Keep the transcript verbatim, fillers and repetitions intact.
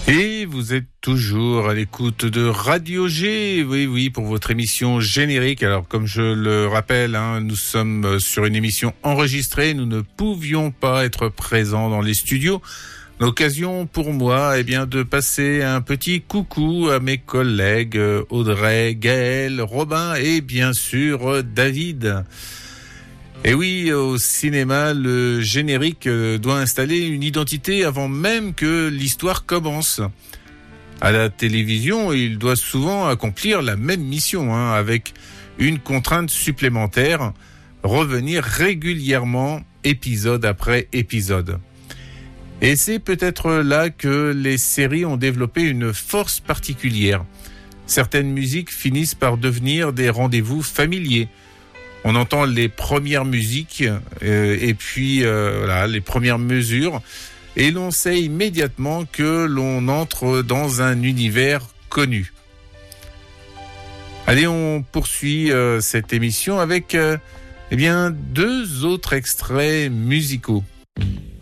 Et vous êtes toujours à l'écoute de Radio G, oui, oui, pour votre émission générique. Alors, comme je le rappelle, hein, nous sommes sur une émission enregistrée. Nous ne pouvions pas être présents dans les studios. L'occasion pour moi, eh bien, de passer un petit coucou à mes collègues Audrey, Gaël, Robin et bien sûr David. Et oui, au cinéma, le générique doit installer une identité avant même que l'histoire commence. À la télévision, il doit souvent accomplir la même mission, hein, avec une contrainte supplémentaire, revenir régulièrement, épisode après épisode. Et c'est peut-être là que les séries ont développé une force particulière. Certaines musiques finissent par devenir des rendez-vous familiers. On entend les premières musiques euh, et puis euh, voilà, les premières mesures et l'on sait immédiatement que l'on entre dans un univers connu. Allez, on poursuit euh, cette émission avec euh, eh bien deux autres extraits musicaux.